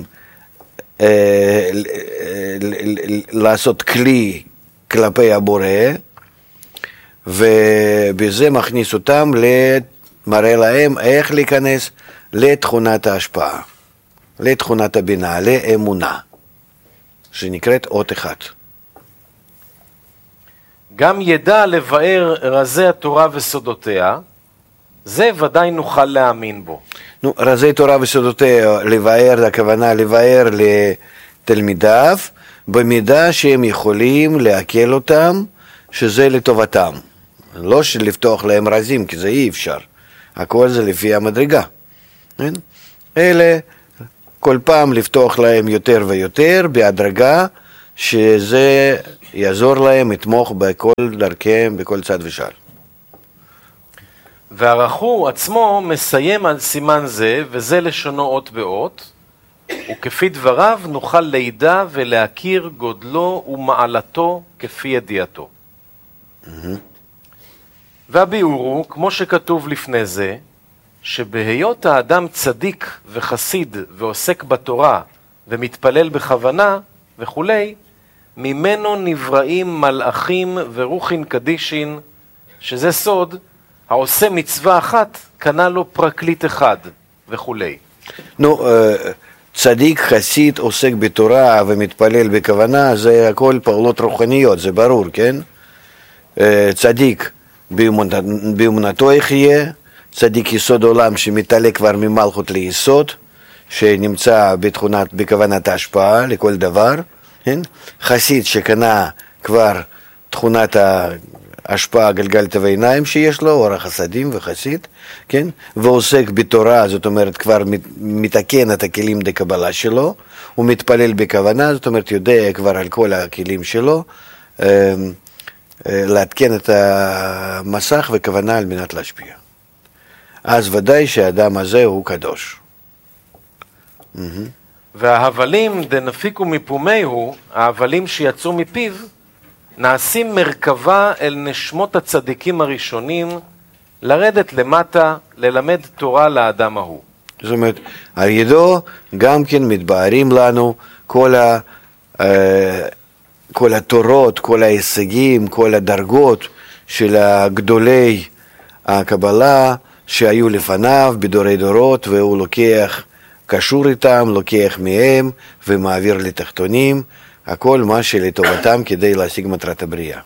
Speaker 3: לעשות כלי כלפי הבורא, ובזה מכניס אותם, מראה להם איך להיכנס לתכונת ההשפעה, לתכונת הבינה, לאמונה, שנקראת אות אחד.
Speaker 2: גם ידע לבאר רזי התורה וסודותיה, זה ודאי נוכל להאמין בו.
Speaker 3: נו, רזי תורה וסודותיה, לבאר, הכוונה לבאר לתלמידיו, במידה שהם יכולים להקל אותם, שזה לטובתם. לא לפתוח להם רזים, כי זה אי אפשר. הכל זה לפי המדרגה. אלה, כל פעם לפתוח להם יותר ויותר בהדרגה, שזה יעזור להם, יתמוך בכל דרכיהם, בכל צד ושער.
Speaker 2: והרחור עצמו מסיים על סימן זה, וזה לשונו אות באות, וכפי דבריו נוכל לידע ולהכיר גודלו ומעלתו כפי ידיעתו. Mm-hmm. והביאור הוא, כמו שכתוב לפני זה, שבהיות האדם צדיק וחסיד ועוסק בתורה ומתפלל בכוונה וכולי, ממנו נבראים מלאכים ורוחין קדישין, שזה סוד, העושה מצווה אחת, קנה לו פרקליט אחד וכולי.
Speaker 3: נו, צדיק, חסיד, עוסק בתורה ומתפלל בכוונה, זה הכל פעולות רוחניות, זה ברור, כן? צדיק באמונתו יחיה, צדיק יסוד עולם שמתעלה כבר ממלכות ליסוד, שנמצא בתכונת, בכוונת ההשפעה לכל דבר, כן? חסיד שקנה כבר תכונת ההשפעה גלגלת ועיניים שיש לו, אור החסדים וחסיד, כן? ועוסק בתורה, זאת אומרת כבר מתקן את הכלים דקבלה שלו, הוא מתפלל בכוונה, זאת אומרת יודע כבר על כל הכלים שלו, להתקן את המסך וכוונה על מנת להשפיע. אז ודאי שהאדם הזה הוא קדוש.
Speaker 2: וההבלים דנפיקו מפומיהו, ההבלים שיצאו מפיו, נעשים מרכבה אל נשמות הצדיקים הראשונים, לרדת למטה, ללמד תורה לאדם ההוא.
Speaker 3: זאת אומרת, על ידו גם כן מתבהרים לנו כל, ה, כל התורות, כל ההישגים, כל הדרגות של גדולי הקבלה שהיו לפניו בדורי דורות, והוא לוקח, קשור איתם, לוקח מהם ומעביר לתחתונים, הכל מה שלטובתם כדי להשיג מטרת הבריאה.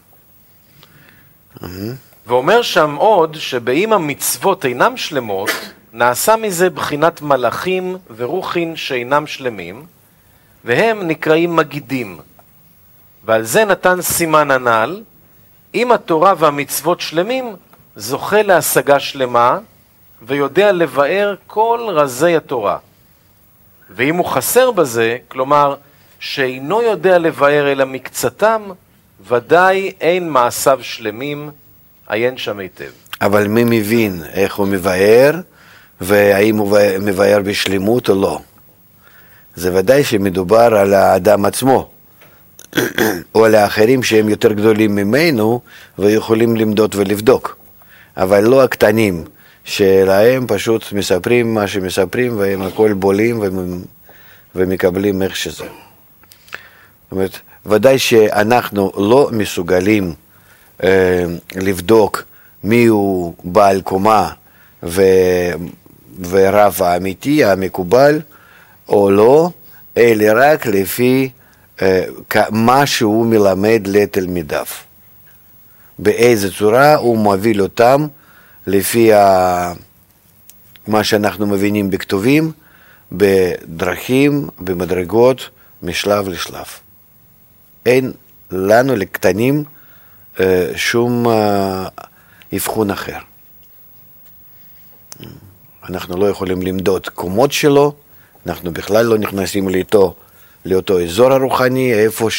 Speaker 2: ואומר שם עוד שבאם המצוות אינם שלמות, נעשה מזה בחינת מלאכים ורוחין שאינם שלמים, והם נקראים מגידים. ועל זה נתן סימן הנ"ל, אם התורה והמצוות שלמים, זוכה להשגה שלמה, ויודע לבאר כל רזי התורה. ואם הוא חסר בזה, כלומר, שאינו יודע לבאר אלא מקצתם, ודאי אין מעשיו שלמים, עיין שם היטב.
Speaker 3: אבל מי מבין איך הוא מבאר, והאם הוא מבאר בשלמות או לא? זה ודאי שמדובר על האדם עצמו, או על האחרים שהם יותר גדולים ממנו, ויכולים למדוד ולבדוק. אבל לא הקטנים, שלהם פשוט מספרים מה שמספרים, והם הכל בולים ומקבלים איך שזה. זאת אומרת, ודאי שאנחנו לא מסוגלים אה, לבדוק מי הוא בעל קומה ו, ורב האמיתי, המקובל, או לא, אלא רק לפי אה, מה שהוא מלמד לתלמידיו. באיזה צורה הוא מוביל אותם לפי ה... מה שאנחנו מבינים בכתובים, בדרכים, במדרגות, משלב לשלב. אין לנו לקטנים שום אבחון אחר. אנחנו לא יכולים למדוד קומות שלו, אנחנו בכלל לא נכנסים לאותו, לאותו אזור הרוחני, איפה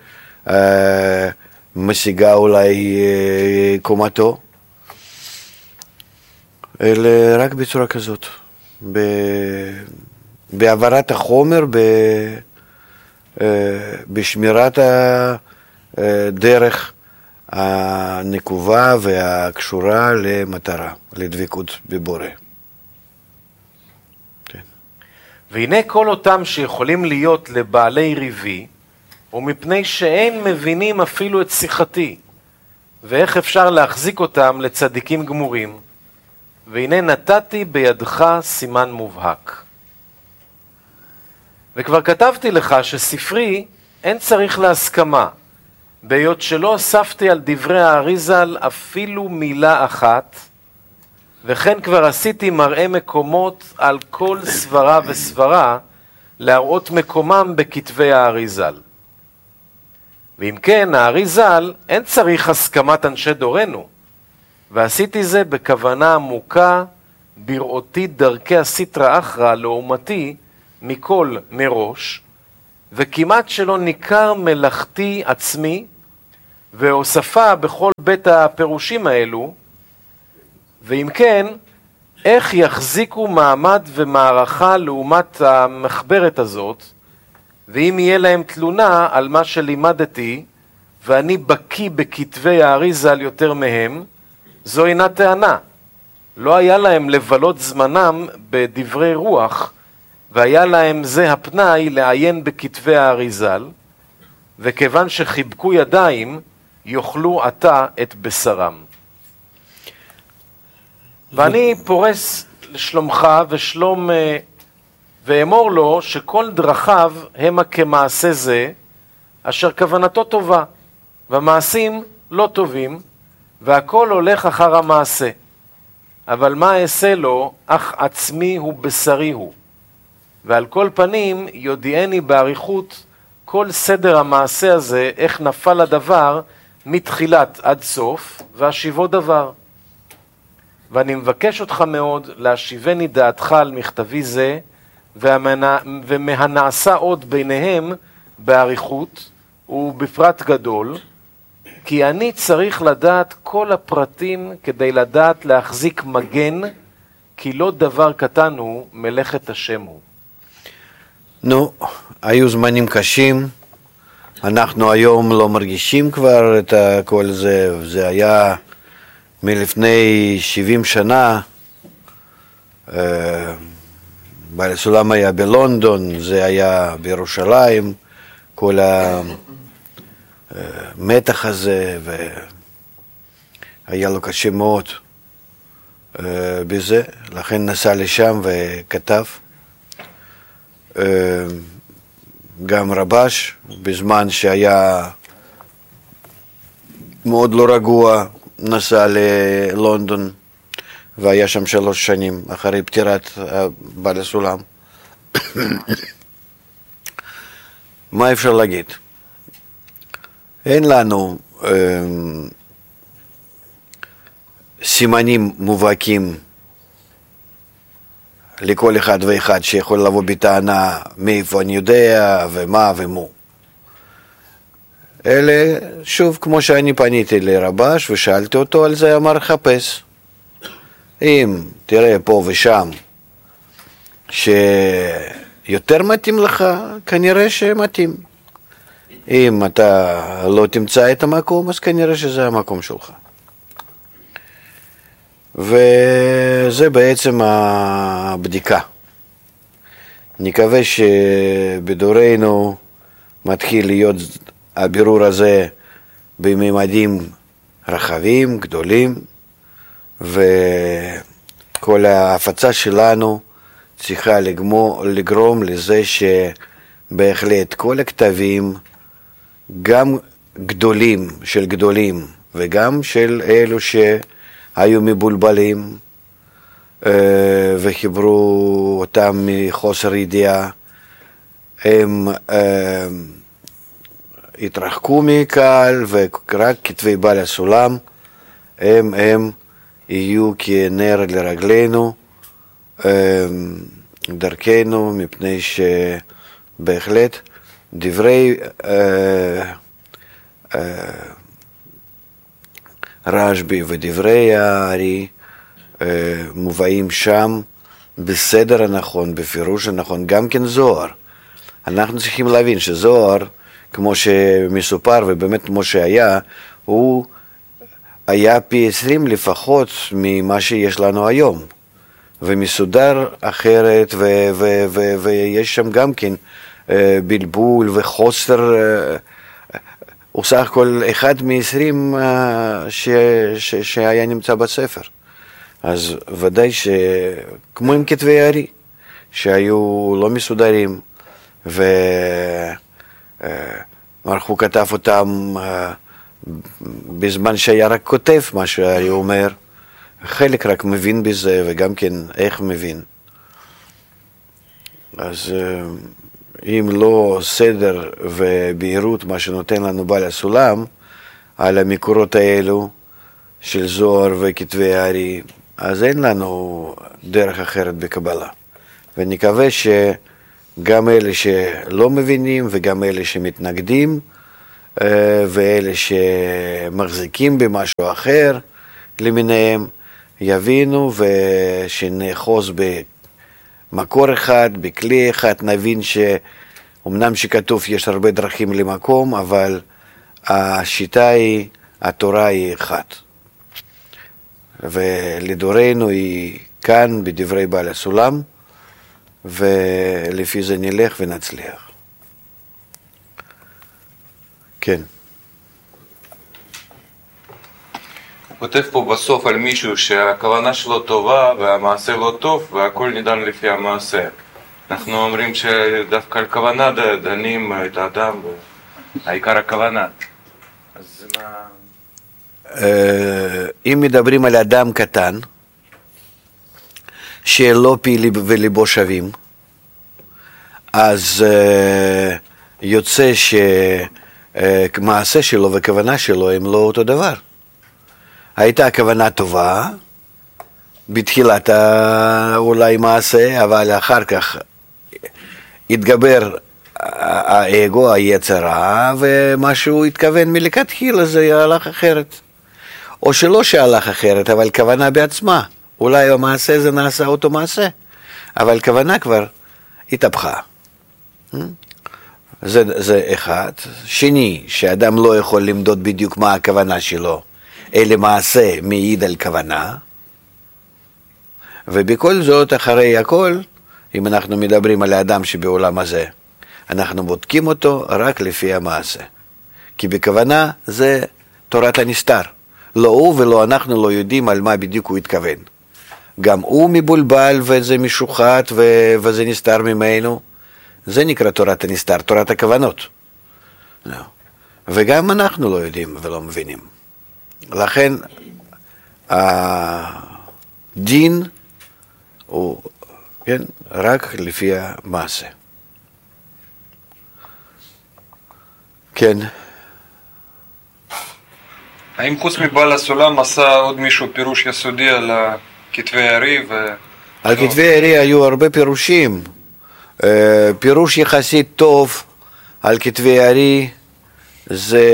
Speaker 3: שמשיגה אולי קומתו, אלא רק בצורה כזאת, בהעברת החומר, בשמירת הדרך הנקובה והקשורה למטרה, לדבקות בבורא. כן.
Speaker 2: והנה כל אותם שיכולים להיות לבעלי ריבי, ומפני שאין מבינים אפילו את שיחתי, ואיך אפשר להחזיק אותם לצדיקים גמורים, והנה נתתי בידך סימן מובהק. וכבר כתבתי לך שספרי אין צריך להסכמה, בהיות שלא הוספתי על דברי האריזל אפילו מילה אחת, וכן כבר עשיתי מראה מקומות על כל סברה וסברה, להראות מקומם בכתבי האריזל. ואם כן, האריזל אין צריך הסכמת אנשי דורנו, ועשיתי זה בכוונה עמוקה, בראותי דרכי הסטרא אחרא לעומתי, מכל מראש, וכמעט שלא ניכר מלאכתי עצמי, והוספה בכל בית הפירושים האלו, ואם כן, איך יחזיקו מעמד ומערכה לעומת המחברת הזאת, ואם יהיה להם תלונה על מה שלימדתי, ואני בקיא בכתבי האריז"ל יותר מהם, זו אינה טענה. לא היה להם לבלות זמנם בדברי רוח, והיה להם זה הפנאי לעיין בכתבי האריז"ל, וכיוון שחיבקו ידיים, יאכלו עתה את בשרם. ואני פורס לשלומך ושלום, ואמור לו שכל דרכיו המה כמעשה זה, אשר כוונתו טובה, והמעשים לא טובים, והכל הולך אחר המעשה. אבל מה אעשה לו, אך עצמי הוא בשרי הוא. ועל כל פנים יודיעני בעריכות כל סדר המעשה הזה, איך נפל הדבר מתחילת עד סוף, והשיבו דבר. ואני מבקש אותך מאוד להשיבני דעתך על מכתבי זה, ומהנעשה עוד ביניהם בעריכות, ובפרט גדול, כי אני צריך לדעת כל הפרטים כדי לדעת להחזיק מגן, כי לא דבר קטן הוא, מלאכת השם הוא.
Speaker 3: נו, היו זמנים קשים, אנחנו היום לא מרגישים כבר את כל זה, זה היה מלפני שבעים שנה, בעל הסולם היה בלונדון, זה היה בירושלים, כל המתח הזה, והיה לו קשה מאוד בזה, לכן נסע לשם וכתב. גם רבש, בזמן שהיה מאוד לא רגוע, נסע ללונדון, והיה שם שלוש שנים אחרי פטירת בעל הסולם. מה אפשר להגיד? אין לנו אה, סימנים מובהקים לכל אחד ואחד שיכול לבוא בטענה מאיפה אני יודע ומה ומו. אלה, שוב, כמו שאני פניתי לרבש ושאלתי אותו על זה, אמר חפש. אם תראה פה ושם שיותר מתאים לך, כנראה שמתאים. אם אתה לא תמצא את המקום, אז כנראה שזה המקום שלך. וזה בעצם הבדיקה. נקווה שבדורנו מתחיל להיות הבירור הזה בממדים רחבים, גדולים, וכל ההפצה שלנו צריכה לגמור, לגרום לזה שבהחלט כל הכתבים, גם גדולים של גדולים וגם של אלו שהיו מבולבלים וחיברו אותם מחוסר ידיעה, הם התרחקו מקהל, ורק כתבי בעל הסולם הם, הם יהיו כנר לרגלינו, דרכנו, מפני שבהחלט דברי רשב"י ודברי הארי מובאים שם בסדר הנכון, בפירוש הנכון, גם כן זוהר. אנחנו צריכים להבין שזוהר, כמו שמסופר ובאמת כמו שהיה, הוא היה פי עשרים לפחות ממה שיש לנו היום, ומסודר אחרת, ו- ו- ו- ויש שם גם כן בלבול וחוסר, הוא סך הכל אחד מ-עשרים ש- ש- שהיה נמצא בספר. אז ודאי שכמו עם כתבי הארי, שהיו לא מסודרים, ומרחו כתב אותם בזמן שהיה רק כותב מה שהארי אומר, חלק רק מבין בזה, וגם כן איך מבין. אז אם לא סדר ובהירות מה שנותן לנו בעל הסולם על המקורות האלו של זוהר וכתבי הארי, אז אין לנו דרך אחרת בקבלה. ונקווה גם אלה שלא מבינים וגם אלה שמתנגדים, ואלה שמחזיקים במשהו אחר למיניהם, יבינו ושנאחוז במקור אחד, בכלי אחד, נבין שאומנם שכתוב יש הרבה דרכים למקום, אבל השיטה היא, התורה היא אחת. ולדורנו היא כאן בדברי בעל הסולם, ולפי זה נלך ונצליח. כן.
Speaker 4: הוא כותב פה בסוף על מישהו שהכוונה שלו טובה והמעשה לא טוב והכל נידן לפי המעשה. אנחנו אומרים שדווקא על כוונה דנים את האדם, העיקר הכוונה. אז מה...
Speaker 3: אם מדברים על אדם קטן, שלא פי וליבו שווים, אז יוצא שמעשה שלו וכוונה שלו הם לא אותו דבר. הייתה כוונה טובה, בתחילת אולי מעשה, אבל אחר כך התגבר האגו, היצרה, ומשהו התכוון מלכתחילה זה הלך אחרת. או שלא שהלך אחרת, אבל כוונה בעצמה. אולי המעשה זה נעשה אותו מעשה, אבל כוונה כבר התהפכה. זה, זה אחד. שני, שאדם לא יכול למדוד בדיוק מה הכוונה שלו, אלא מעשה מעיד על כוונה. ובכל זאת, אחרי הכל, אם אנחנו מדברים על האדם שבעולם הזה, אנחנו בודקים אותו רק לפי המעשה. כי בכוונה זה תורת הנסתר. לא הוא ולא אנחנו לא יודעים על מה בדיוק הוא התכוון. גם הוא מבולבל וזה משוחט וזה נסתר ממנו. זה נקרא תורת הנסתר, תורת הכוונות. וגם אנחנו לא יודעים ולא מבינים. לכן הדין הוא כן, רק לפי המעשה. כן.
Speaker 4: האם חוץ מבעל הסולם עשה עוד מישהו פירוש יסודי על כתבי הארי? ו...
Speaker 3: על כתבי הארי היו הרבה פירושים. פירוש יחסית טוב על כתבי הארי זה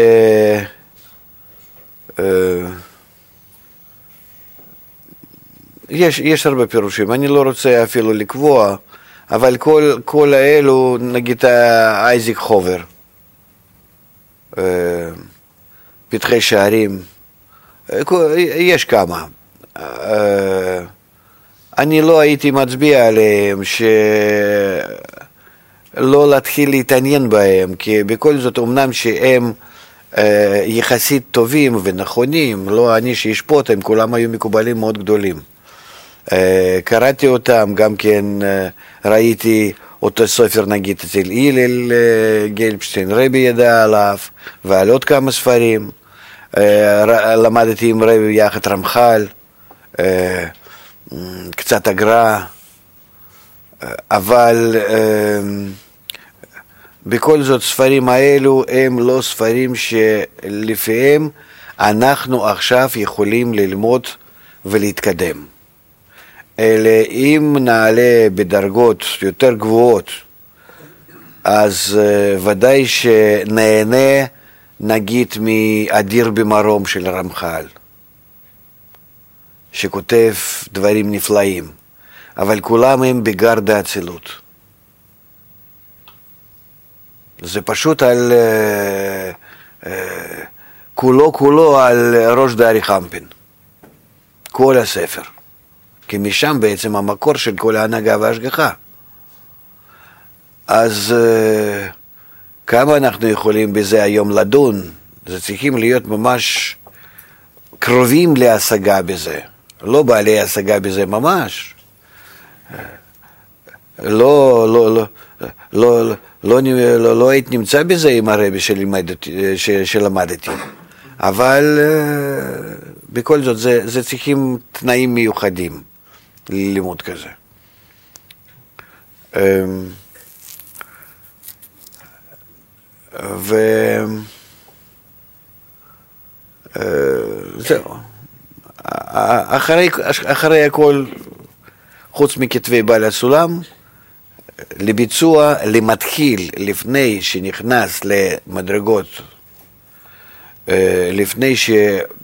Speaker 3: יש, יש הרבה פירושים, אני לא רוצה אפילו לקבוע, אבל כל, כל האלו, נגיד אייזיק חובר, פתחי שערים, יש כמה. אני לא הייתי מצביע עליהם שלא להתחיל להתעניין בהם, כי בכל זאת אמנם שהם יחסית טובים ונכונים, לא אני שישפוט, הם כולם היו מקובלים מאוד גדולים. קראתי אותם, גם כן ראיתי אותו סופר נגיד אצל הלל גלבשטיין, רבי ידע עליו, ועל עוד כמה ספרים, למדתי עם רבי יחד רמח"ל, קצת אגרה, אבל בכל זאת ספרים האלו הם לא ספרים שלפיהם אנחנו עכשיו יכולים ללמוד ולהתקדם. אלא אם נעלה בדרגות יותר גבוהות, אז uh, ודאי שנהנה נגיד מאדיר במרום של רמח"ל, שכותב דברים נפלאים, אבל כולם הם בגרד האצילות. זה פשוט על uh, uh, כולו כולו על ראש דארי חמפין, כל הספר. כי משם בעצם המקור של כל ההנהגה וההשגחה. אז uh, כמה אנחנו יכולים בזה היום לדון? זה צריכים להיות ממש קרובים להשגה בזה. לא בעלי השגה בזה ממש. לא, לא, לא, לא, לא, לא, לא, לא היית נמצא בזה עם הרבי שלמדתי, שלמדתי. אבל uh, בכל זאת זה, זה צריכים תנאים מיוחדים. ללימוד כזה. וזהו. אחרי, אחרי הכל, חוץ מכתבי בעל הסולם, לביצוע, למתחיל, לפני שנכנס למדרגות, לפני